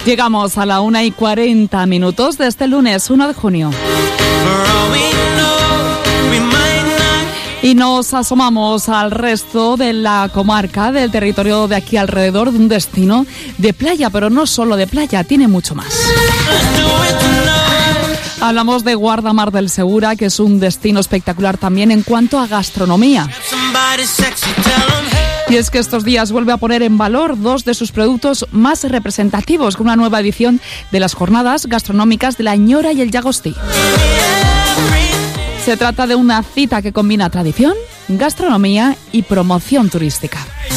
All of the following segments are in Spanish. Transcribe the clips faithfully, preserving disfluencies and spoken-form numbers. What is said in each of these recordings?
Llegamos a la una y cuarenta minutos de este lunes uno de junio. Y nos asomamos al resto de la comarca, del territorio de aquí alrededor, de un destino de playa, pero no solo de playa, tiene mucho más. Hablamos de Guardamar del Segura, que es un destino espectacular también en cuanto a gastronomía. Y es que estos días vuelve a poner en valor dos de sus productos más representativos con una nueva edición de las jornadas gastronómicas de la Ñora y el Llagostí. Se trata de una cita que combina tradición, gastronomía y promoción turística.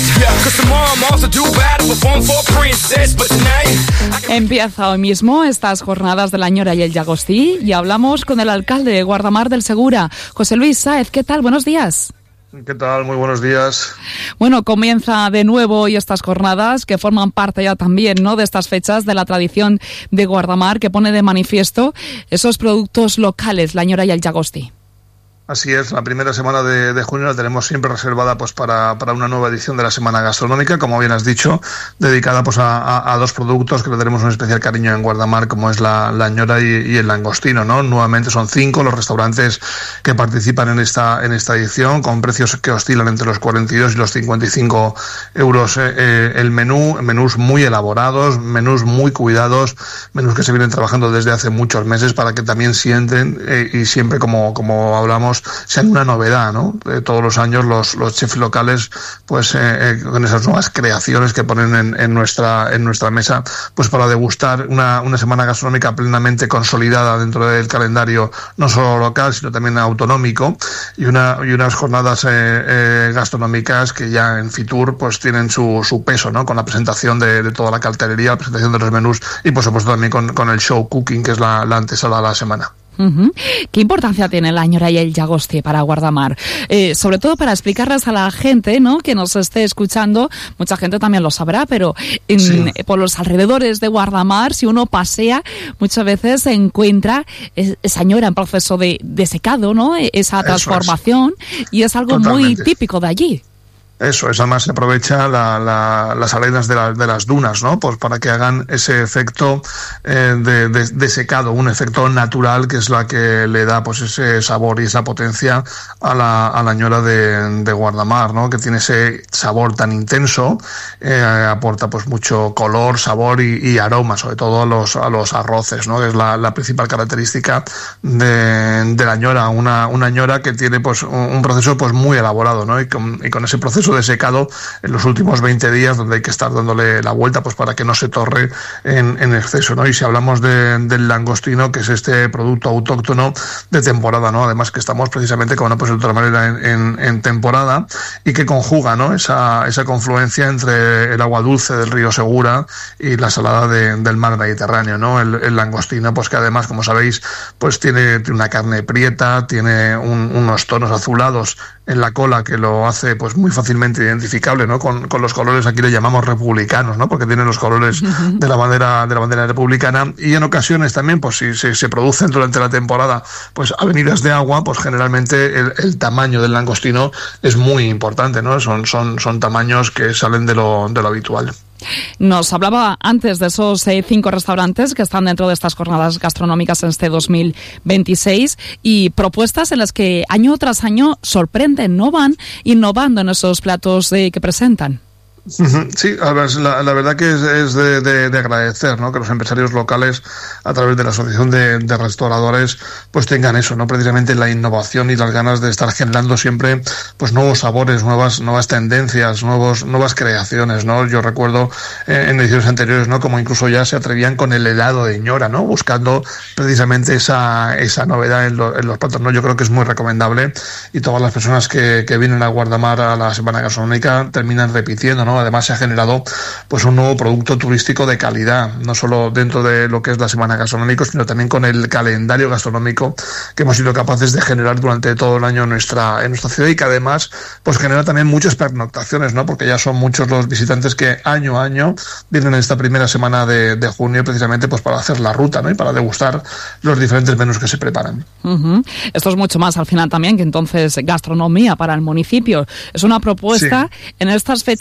Empieza hoy mismo estas jornadas de la Ñora y el Llagostí y hablamos con el alcalde de Guardamar del Segura, José Luis Sáez. ¿Qué tal? Buenos días. ¿Qué tal? Muy buenos días. Bueno, comienza de nuevo hoy estas jornadas que forman parte ya también, ¿no?, de estas fechas de la tradición de Guardamar, que pone de manifiesto esos productos locales, la Ñora y el Llagostí. Así es, la primera semana de, de junio la tenemos siempre reservada pues para, para una nueva edición de la Semana Gastronómica, como bien has dicho, dedicada pues a, a, a dos productos que le tenemos un especial cariño en Guardamar, como es la, la Ñora y, y el langostino, ¿no? Nuevamente son cinco los restaurantes que participan en esta, en esta edición, con precios que oscilan entre los cuarenta y dos y los cincuenta y cinco euros eh, eh, el menú, menús muy elaborados, menús muy cuidados, menús que se vienen trabajando desde hace muchos meses para que también sienten eh, y siempre, como, como hablamos, sean una novedad, ¿no? Eh, todos los años los, los chefs locales, pues eh, eh, con esas nuevas creaciones que ponen en, en nuestra en nuestra mesa, pues para degustar una, una semana gastronómica plenamente consolidada dentro del calendario, no solo local, sino también autonómico, y una y unas jornadas eh, eh, gastronómicas que ya en Fitur pues tienen su, su peso, ¿no? Con la presentación de, de toda la cartelería, la presentación de los menús y por supuesto también con, con el show cooking, que es la, la antesala de la semana. Uh-huh. ¿Qué importancia tiene la Ñora y el Llagostí para Guardamar? Eh, sobre todo para explicarles a la gente, ¿no?, que nos esté escuchando, mucha gente también lo sabrá, pero en, sí. por los alrededores de Guardamar, si uno pasea, muchas veces se encuentra esa Ñora en proceso de, de secado, ¿no?, esa transformación, es. y es algo Totalmente. muy típico de allí. Eso es, además se aprovecha la, la, las arenas de, la, de las dunas, ¿no?, pues para que hagan ese efecto eh, de, de, de secado, un efecto natural que es la que le da pues ese sabor y esa potencia a la, a la Ñora de, de Guardamar, ¿no?, que tiene ese sabor tan intenso, eh, aporta pues mucho color, sabor y, y aroma, sobre todo a los, a los arroces, ¿no?, que es la, la principal característica de, de la Ñora, una, una Ñora que tiene pues un, un proceso pues muy elaborado, ¿no?, y con, y con ese proceso de secado en los últimos veinte días, donde hay que estar dándole la vuelta pues para que no se torre en, en exceso, ¿no? Y si hablamos de, del langostino, que es este producto autóctono de temporada, ¿no?, además que estamos precisamente, como no puede ser de otra manera, en, en, en temporada, y que conjuga, ¿no?, esa, esa confluencia entre el agua dulce del río Segura y la salada de, del mar Mediterráneo, ¿no? El, el langostino, pues que además, como sabéis, pues tiene, tiene una carne prieta, tiene un, unos tonos azulados en la cola que lo hace pues muy fácilmente identificable, ¿no?, con, con los colores, aquí le llamamos republicanos, ¿no?, porque tienen los colores uh-huh. de la bandera de la bandera republicana, y en ocasiones también, pues si, si se producen durante la temporada pues avenidas de agua, pues generalmente el, el tamaño del langostino es muy importante, ¿no? Son, son, son tamaños que salen de lo, de lo habitual. Nos hablaba antes de esos eh, cinco restaurantes que están dentro de estas jornadas gastronómicas en este dos mil veintiséis y propuestas en las que año tras año sorprenden, no van innovando en esos platos eh, que presentan. Sí, la, la verdad que es, es de, de, de agradecer, ¿no?, que los empresarios locales, a través de la Asociación de, de Restauradores, pues tengan eso, ¿no?, precisamente la innovación y las ganas de estar generando siempre pues nuevos sabores, nuevas nuevas tendencias, nuevos nuevas creaciones, ¿no? Yo recuerdo eh, en ediciones anteriores, ¿no?, como incluso ya se atrevían con el helado de Ñora, ¿no?, buscando precisamente esa esa novedad en, lo, en los platos, ¿no? Yo creo que es muy recomendable, y todas las personas que, que vienen a Guardamar a la Semana Gastronómica terminan repitiendo, ¿no? Además se ha generado pues un nuevo producto turístico de calidad, no solo dentro de lo que es la Semana Gastronómica, sino también con el calendario gastronómico que hemos sido capaces de generar durante todo el año en nuestra en nuestra ciudad, y que además pues genera también muchas pernoctaciones, ¿no?, porque ya son muchos los visitantes que año a año vienen en esta primera semana de, de junio precisamente pues para hacer la ruta, ¿no?, y para degustar los diferentes menús que se preparan. Uh-huh. Esto es mucho más al final también que entonces gastronomía para el municipio. Es una propuesta sí. en estas fechas donde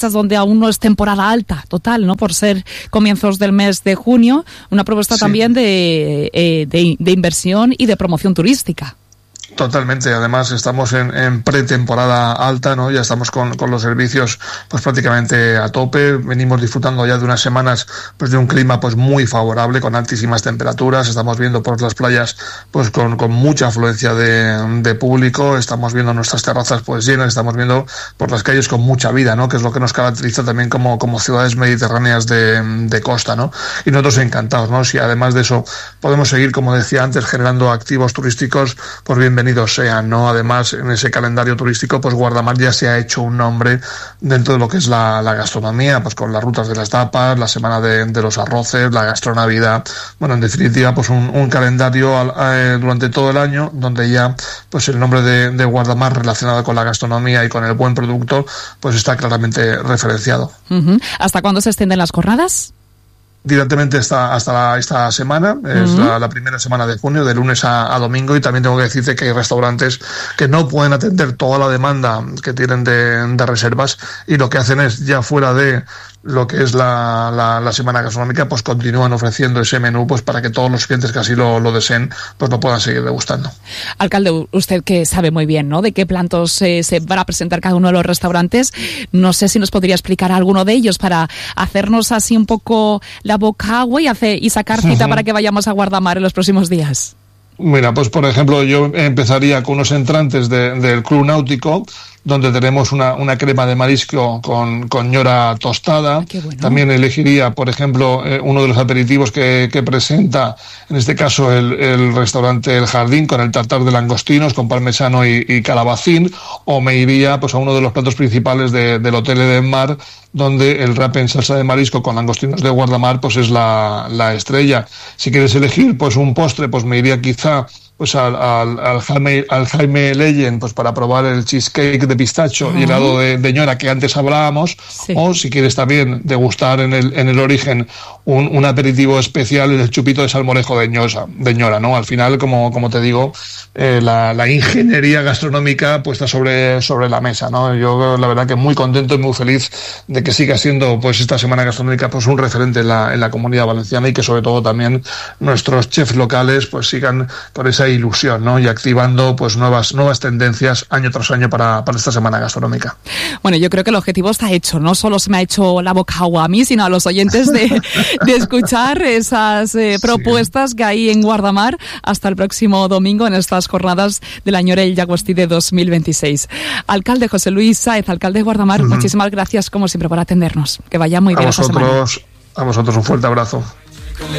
aún no es temporada alta, total, ¿no? Por ser comienzos del mes de junio, una propuesta sí. también de, eh, de, de inversión y de promoción turística. Totalmente, además estamos en, en pretemporada alta, ¿no? Ya estamos con, con los servicios pues prácticamente a tope, venimos disfrutando ya de unas semanas pues de un clima pues muy favorable, con altísimas temperaturas, estamos viendo por las playas pues con, con mucha afluencia de, de público, estamos viendo nuestras terrazas pues llenas, estamos viendo por las calles con mucha vida, ¿no? Que es lo que nos caracteriza también como, como ciudades mediterráneas de, de costa, ¿no? Y nosotros encantados, ¿no? Si además de eso podemos seguir, como decía antes, generando activos turísticos, pues bienvenidos sean, ¿no? Además, en ese calendario turístico, pues Guardamar ya se ha hecho un nombre dentro de lo que es la, la gastronomía, pues con las rutas de las tapas, la semana de, de los arroces, la gastronavidad, bueno, en definitiva, pues un, un calendario eh, durante todo el año, donde ya, pues el nombre de, de Guardamar relacionado con la gastronomía y con el buen producto, pues está claramente referenciado. Uh-huh. ¿Hasta cuándo se extienden las jornadas? Directamente hasta, hasta la, esta semana, es uh-huh. la, la primera semana de junio, de lunes a, a domingo, y también tengo que decirte que hay restaurantes que no pueden atender toda la demanda que tienen de, de reservas, y lo que hacen es, ya fuera de lo que es la, la, la semana gastronómica, pues continúan ofreciendo ese menú pues para que todos los clientes que así lo, lo deseen pues lo puedan seguir degustando. Alcalde, usted que sabe muy bien, ¿no?, de qué platos eh, se van a presentar cada uno de los restaurantes, no sé si nos podría explicar alguno de ellos para hacernos así un poco la boca agua y, hacer, y sacar cita uh-huh. para que vayamos a Guardamar en los próximos días. Mira, pues por ejemplo yo empezaría con unos entrantes de, del Club Náutico, donde tenemos una, una crema de marisco con, con ñora tostada. Qué bueno. También elegiría, por ejemplo, eh, uno de los aperitivos que, que presenta, en este caso el, el restaurante El Jardín, con el tartar de langostinos, con parmesano y, y calabacín, o me iría pues a uno de los platos principales de, del Hotel Eden Mar, donde el rape en salsa de marisco con langostinos de Guardamar pues es la, la estrella. Si quieres elegir pues un postre, pues me iría quizá pues al, al, al, Jaime, al Jaime Legend, pues para probar el cheesecake de pistacho uh-huh. y helado de, de ñora que antes hablábamos, sí. o si quieres también degustar en el, en el origen un, un aperitivo especial, el chupito de salmorejo de ñosa, de ñora, ¿no? Al final, como, como te digo, eh, la, la ingeniería gastronómica puesta sobre, sobre la mesa, ¿no? Yo la verdad que muy contento y muy feliz de que siga siendo pues esta semana gastronómica pues un referente en la, en la Comunidad Valenciana, y que sobre todo también nuestros chefs locales pues sigan por esa ilusión, ¿no? Y activando pues nuevas nuevas tendencias año tras año para, para esta semana gastronómica. Bueno, yo creo que el objetivo está hecho. No solo se me ha hecho la boca agua a mí, sino a los oyentes de, de escuchar esas eh, propuestas sí. que hay en Guardamar hasta el próximo domingo en estas jornadas del Añora y el Llagostí de dos mil veintiséis. Alcalde José Luis Sáez, alcalde de Guardamar, uh-huh. muchísimas gracias como siempre por atendernos. Que vaya muy bien a esta semana. Vosotros, a vosotros un fuerte abrazo.